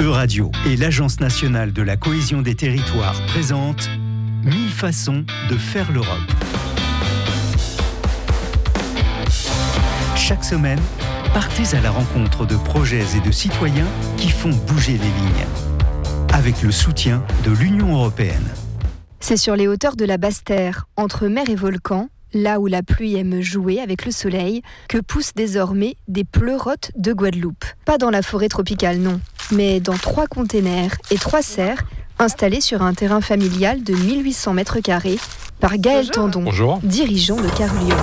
Euradio et l'Agence nationale de la cohésion des territoires présentent 1000 façons de faire l'Europe. Chaque semaine, partez à la rencontre de projets et de citoyens qui font bouger les lignes. Avec le soutien de l'Union européenne. C'est sur les hauteurs de la Basse-Terre, entre mer et volcan, là où la pluie aime jouer avec le soleil, que poussent désormais des pleurotes de Guadeloupe. Pas dans la forêt tropicale, non, mais dans 3 containers et 3 serres installés sur un terrain familial de 1800 mètres carrés par Gaël Tandon, Bonjour. dirigeant de Carulium.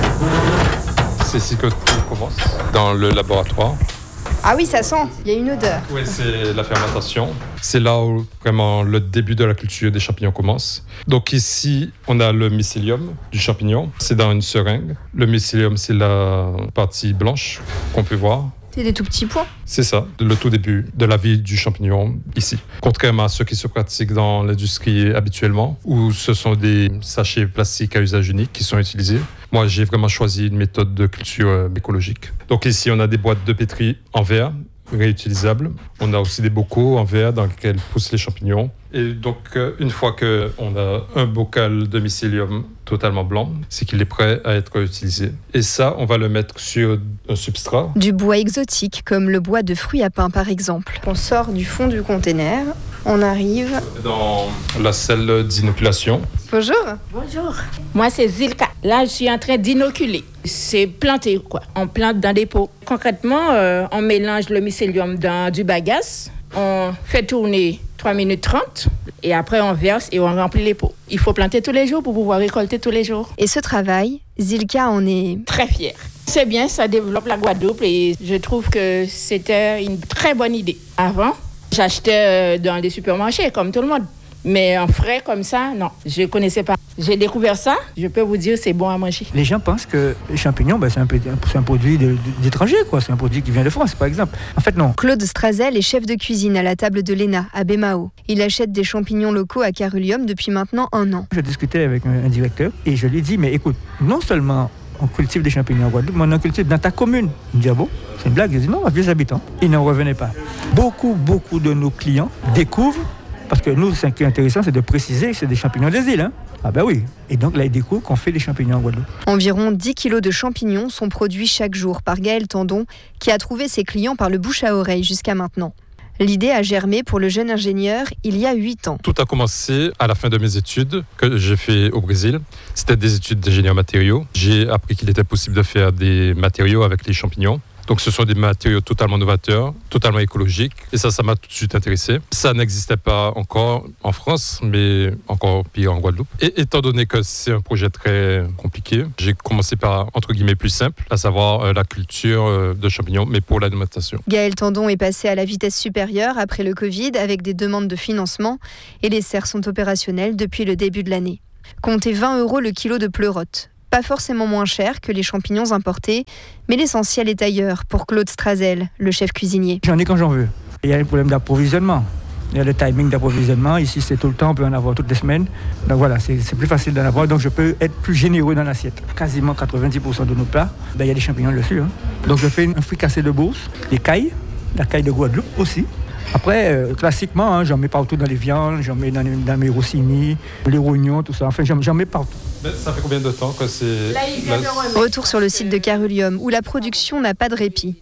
C'est ici que tout commence, dans le laboratoire. Ah oui, ça sent, il y a une odeur. Oui, c'est la fermentation. C'est là où vraiment le début de la culture des champignons commence. Donc ici, on a le mycélium du champignon. C'est dans une seringue. Le mycélium, c'est la partie blanche qu'on peut voir. C'est des tout petits pois. C'est ça, le tout début de la vie du champignon ici. Contrairement à ce qui se pratique dans l'industrie habituellement, où ce sont des sachets plastiques à usage unique qui sont utilisés. Moi, j'ai vraiment choisi une méthode de culture écologique. Donc ici, on a des boîtes de pétri en verre, réutilisables. On a aussi des bocaux en verre dans lesquels poussent les champignons. Et donc, une fois qu'on a un bocal de mycélium totalement blanc, c'est qu'il est prêt à être utilisé. Et ça, on va le mettre sur un substrat. Du bois exotique, comme le bois de fruits à pain par exemple. On sort du fond du container, on arrive... Dans la selle d'inoculation. Bonjour. Bonjour. Moi, c'est Zilka. Là, je suis en train d'inoculer. C'est planter, quoi. On plante dans des pots. Concrètement, on mélange le mycélium dans du bagasse. On fait tourner 3 minutes 30 et après on verse et on remplit les pots. Il faut planter tous les jours pour pouvoir récolter tous les jours. Et ce travail, Zilka en est très fière. C'est bien, ça développe la Guadeloupe et je trouve que c'était une très bonne idée. Avant, j'achetais dans les supermarchés comme tout le monde. Mais en frais comme ça, non, je ne connaissais pas. J'ai découvert ça, je peux vous dire c'est bon à manger. Les gens pensent que les champignons, c'est un produit d'étranger, quoi. C'est un produit qui vient de France, par exemple. En fait, non. Claude Strazel est chef de cuisine à la table de l'ENA, à Bémao. Il achète des champignons locaux à Carulium depuis maintenant 1 an. Je discutais avec un directeur et je lui ai dit, mais écoute, non seulement on cultive des champignons en Guadeloupe, mais on en cultive dans ta commune. Il me dit, ah bon, c'est une blague? Je dis, non, avec les habitants. Ils n'en revenaient pas. Beaucoup de nos clients découvrent. Parce que nous, ce qui est intéressant, c'est de préciser que c'est des champignons des îles. Ah ben oui. Et donc là, ils découvrent qu'on fait des champignons en Guadeloupe. Environ 10 kilos de champignons sont produits chaque jour par Gaël Tandon, qui a trouvé ses clients par le bouche à oreille jusqu'à maintenant. L'idée a germé pour le jeune ingénieur il y a 8 ans. Tout a commencé à la fin de mes études que j'ai fait au Brésil. C'était des études d'ingénieur matériaux. J'ai appris qu'il était possible de faire des matériaux avec les champignons. Donc ce sont des matériaux totalement novateurs, totalement écologiques. Et ça m'a tout de suite intéressé. Ça n'existait pas encore en France, mais encore pire en Guadeloupe. Et étant donné que c'est un projet très compliqué, j'ai commencé par, entre guillemets, plus simple, à savoir la culture de champignons, mais pour l'alimentation. Gaël Tandon est passé à la vitesse supérieure après le Covid avec des demandes de financement et les serres sont opérationnelles depuis le début de l'année. Comptez 20 € le kilo de pleurote. Pas forcément moins cher que les champignons importés, mais l'essentiel est ailleurs pour Claude Strazel, le chef cuisinier. J'en ai quand j'en veux. Il y a un problème d'approvisionnement. Il y a le timing d'approvisionnement. Ici, c'est tout le temps, on peut en avoir toutes les semaines. Donc voilà, c'est plus facile d'en avoir. Donc je peux être plus généreux dans l'assiette. Quasiment 90% de nos plats, il y a des champignons dessus. Donc je fais un fricassé de Beauce, des cailles, la caille de Guadeloupe aussi. Après, classiquement, j'en mets partout dans les viandes, j'en mets dans mes rossini, les rognons, tout ça. Enfin, j'en mets partout. Mais ça fait combien de temps que c'est... Retour sur le site de Carulium, où la production n'a pas de répit.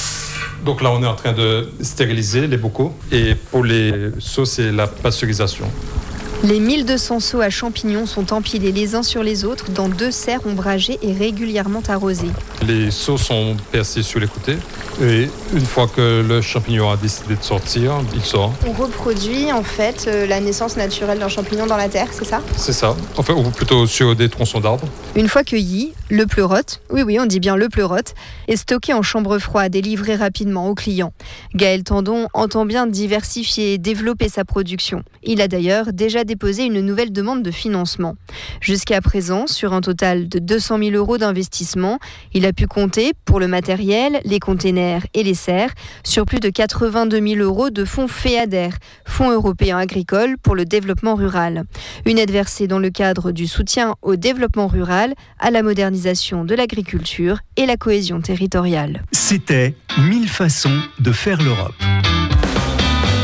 Donc là, on est en train de stériliser les bocaux. Et pour les seaux, c'est la pasteurisation. Les 1200 seaux à champignons sont empilés les uns sur les autres dans 2 serres ombragées et régulièrement arrosées. Les seaux sont percés sur les côtés. Et une fois que le champignon a décidé de sortir, il sort. On reproduit en fait la naissance naturelle d'un champignon dans la terre, c'est ça ? C'est ça. Enfin, ou plutôt sur des tronçons d'arbres. Une fois cueilli, le pleurote, oui, on dit bien le pleurote, est stocké en chambre froide et livré rapidement aux clients. Gaël Tandon entend bien diversifier et développer sa production. Il a d'ailleurs déjà déposé une nouvelle demande de financement. Jusqu'à présent, sur un total de 200 000 € d'investissement, il a pu compter, pour le matériel, les containers et les serres, sur plus de 82 000 € de fonds FEADER, Fonds européens agricoles pour le développement rural. Une aide versée dans le cadre du soutien au développement rural, à la modernisation de l'agriculture et la cohésion territoriale. C'était 1000 façons de faire l'Europe.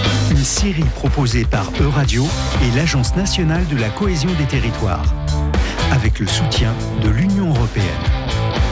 série proposée par Euradio et l'Agence nationale de la cohésion des territoires, avec le soutien de l'Union européenne.